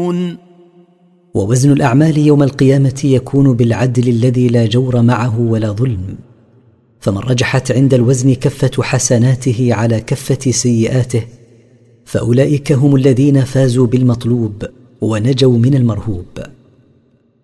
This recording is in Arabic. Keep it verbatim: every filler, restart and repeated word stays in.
يعدلون. ووزن الأعمال يوم القيامة يكون بالعدل الذي لا جور معه ولا ظلم، فمن رجحت عند الوزن كفة حسناته على كفة سيئاته فأولئك هم الذين فازوا بالمطلوب ونجوا من المرهوب.